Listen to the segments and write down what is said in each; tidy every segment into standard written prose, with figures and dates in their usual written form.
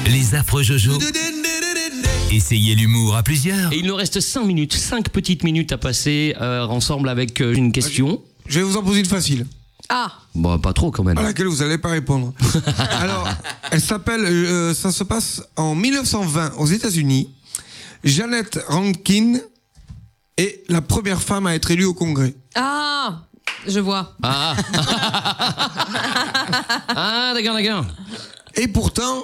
Les affreux Jojo. Essayez l'humour à plusieurs. Et il nous reste 5 minutes, 5 petites minutes à passer ensemble avec une question. Je vais vous en poser une facile. Ah. Bon, pas trop quand même. À laquelle vous n'allez pas répondre. Alors, elle s'appelle, ça se passe en 1920 aux États-Unis. Janet Rankin est la première femme à être élue au Congrès. Ah. Je vois. Ah, ah d'accord. Et pourtant.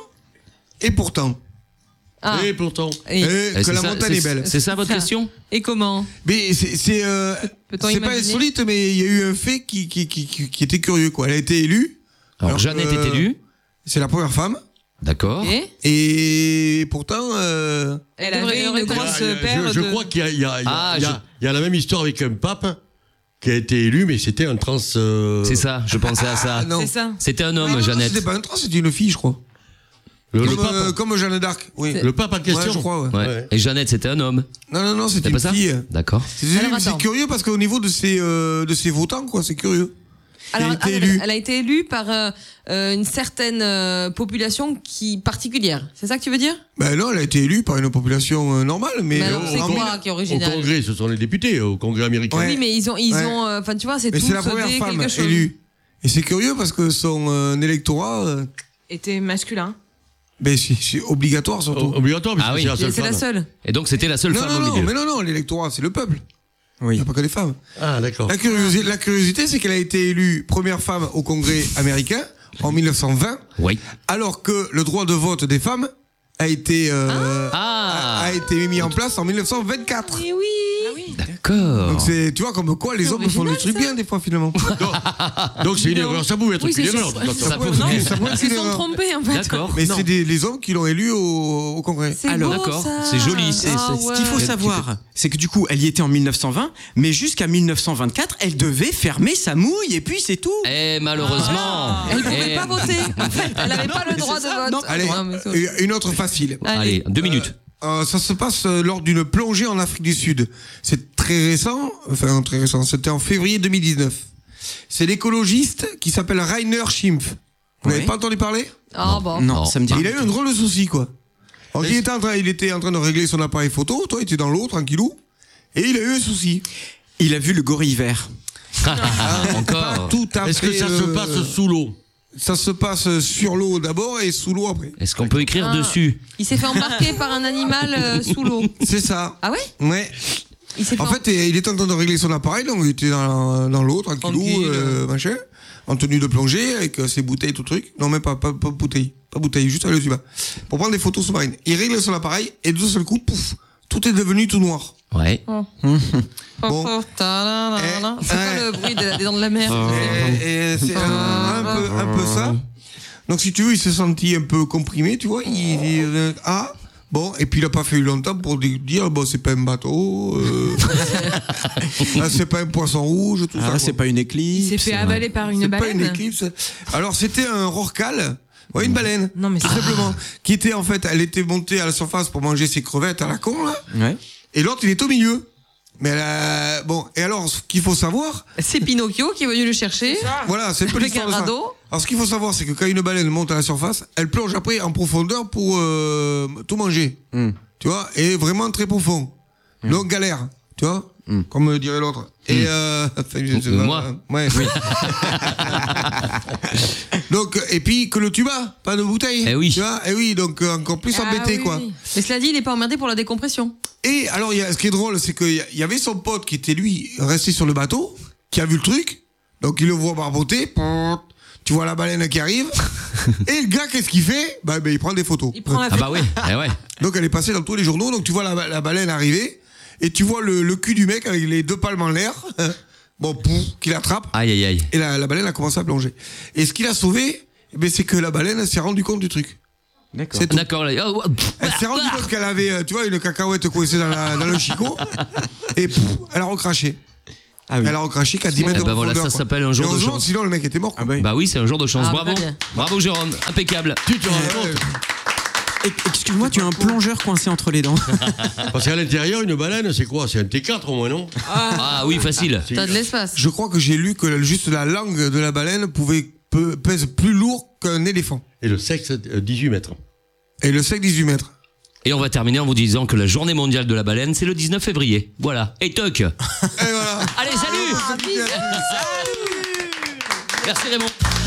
Ah. Et pourtant. Que la montagne est belle. C'est ça votre question? Et comment? Mais c'est pas imaginer insolite, mais il y a eu un fait qui était curieux, quoi. Elle a été élue. Alors Jeannette est élue. C'est la première femme. D'accord. Et pourtant, elle avait une grosse paire je de... crois qu'il y a la même histoire avec un pape qui a été élu, mais c'était un trans. C'est ça, je pensais à ça. non. C'est ça. C'était un homme, Non, Jeannette. c'était pas un trans, c'était une fille, je crois. Le pape. Comme Jeanne d'Arc. Oui. Le pape en question. Ouais, je crois. Ouais. Ouais. Et Jeannette, c'était un homme. Non, c'était C'est une pas ça? fille. D'accord. C'est curieux parce qu'au niveau de ses votants, quoi, c'est curieux. Alors, elle elle a été élue par une certaine population particulière. C'est ça que tu veux dire? Ben non, elle a été élue par une population normale, mais. Mais alors, c'est quoi qui est Au original? Congrès, ce sont les députés, au Congrès américain. Oui, mais ils ont, enfin, tu vois, c'est Mais tout c'est la première femme quelque chose. élue. Et c'est curieux parce que son électorat. Était masculin. Ben c'est obligatoire surtout. Obligatoire, parce Ah que oui. c'est la seule C'est la femme. seule. Et donc c'était la seule Non, femme non, au non, milieu. mais non, l'électorat, c'est le peuple. Oui. Il n'y a pas que des femmes. Ah, d'accord. La curiosité, c'est qu'elle a été élue première femme au Congrès américain en 1920, Oui. alors que le droit de vote des femmes a été mis en place en 1924. Eh oui. D'accord. Donc c'est, tu vois, comme quoi les hommes font le truc bien des fois finalement. Donc c'est une erreur, ça pouvait être Oui, une c'est erreur. sûr. de toute façon. Ça peut- Non, Ça pourrait être ils une se sont erreur. trompés en fait. D'accord. Mais Non. c'est les hommes qui l'ont élue au Congrès. C'est Alors, beau, d'accord. ça. C'est joli, c'est- Ah, c'est- ouais. Ce qu'il faut savoir, c'est que du coup, elle y était en 1920, mais jusqu'à 1924, elle devait fermer sa mouille et puis c'est tout. Eh, malheureusement. Elle pouvait Eh, pas voter. Elle n'avait pas le droit de vote. Non, Allez, Ouais, mais c'est- une autre facile. Allez, 2 minutes. Ça se passe lors d'une plongée en Afrique du Sud. C'est très récent, c'était en février 2019. C'est l'écologiste qui s'appelle Rainer Schimpf. Vous n'avez Ouais. pas entendu parler? Ah bon. Non, ça me dit Il a rien. eu un drôle de souci, quoi. Alors, il était en train de régler son appareil photo, toi, il était dans l'eau, tranquillou, et il a eu un souci. Il a vu le gorille vert. Encore. Tout à Est-ce que fait, ça se passe sous l'eau? Ça se passe sur l'eau d'abord et sous l'eau après. Est-ce qu'on peut écrire Ah. dessus? Il s'est fait embarquer par un animal sous l'eau. C'est ça. Ah ouais? Ouais. Il s'est fait En fait, il était en train de régler son appareil, donc il était dans l'eau, tranquillou, Tranquille. machin, en tenue de plongée, avec ses bouteilles, tout truc. Non, mais pas bouteille. Pas bouteille, juste avec le tuba. Pour prendre des photos sous-marines. Il règle son appareil, et d'un seul coup, pouf, tout est devenu tout noir. Ouais. Bon. C'est quoi le bruit des dents de la mer? Et c'est un peu ça. Donc, si tu veux, il s'est senti un peu comprimé, tu vois. Bon, et puis il a pas fait longtemps pour dire, bon, c'est pas un bateau, c'est pas un poisson rouge, tout ça. Ah, quoi. c'est pas une Il éclisse. s'est fait avaler par une C'est pas une baleine. éclipse. Alors c'était un rorqual, ouais, une baleine. Non, mais tout c'est- simplement, qui était en fait, elle était montée à la surface pour manger ses crevettes à la con là, Ouais. et l'autre il est au milieu. Mais bon, et alors ce qu'il faut savoir, C'est Pinocchio qui est venu le chercher voilà, c'est un peu avec l'histoire un de ça. radeau. Alors ce qu'il faut savoir, c'est que quand une baleine monte à la surface, elle plonge après en profondeur pour tout manger, tu vois, et vraiment très profond. Donc galère, tu vois, comme dirait l'autre. Et enfin, je sais pas, Moi. ouais. Donc et puis que le tuba, pas de bouteille. Eh oui. Tu vois, et oui, donc encore plus embêté Ah oui, quoi. oui. Mais cela dit, il est pas emmerdé pour la décompression. Et alors ce qui est drôle, c'est qu'il y avait son pote qui était lui resté sur le bateau, qui a vu le truc, donc il le voit barboter. Tu vois la baleine qui arrive. Et le gars, qu'est-ce qu'il fait? Bah, il prend des photos. Il prend la Ah bah oui. Eh ouais. Donc elle est passée dans tous les journaux. Donc tu vois la baleine arriver. Et tu vois le cul du mec avec les deux palmes en l'air. Bon, pouf, qu'il attrape. Aïe aïe aïe. Et la baleine a commencé à plonger. Et ce qu'il a sauvé, c'est que la baleine s'est rendu compte du truc. D'accord. C'est tout. D'accord. Là. Oh, Elle s'est rendue compte qu'elle avait, tu vois, une cacahuète coincée dans le chicot. Et pouf, elle a recraché. Ah oui. Elle a recraché qu'à 10 mètres Eh de ben voilà, profondeur. ça quoi. s'appelle un jour Et de heureusement, chance. sinon le mec était mort. quoi. Ah bah oui. Bah oui, c'est un jour de chance. Ah, Bravo. bah, bien. Bravo Jérôme. Impeccable. Tu te rends compte? Excuse-moi, tu as un plongeur coincé entre les dents. Parce qu'à l'intérieur, une baleine, c'est quoi? C'est un T4 au moins, non? Ah oui, facile. T'as de l'espace. Je crois que j'ai lu que juste la langue de la baleine pèse plus lourd qu'un éléphant. Et le sexe, 18 mètres. Et le sec, 18 mètres. Et on va terminer en vous disant que la journée mondiale de la baleine, c'est le 19 février. Voilà. Et toc. Et voilà. Allez, salut. Salut. Merci Raymond.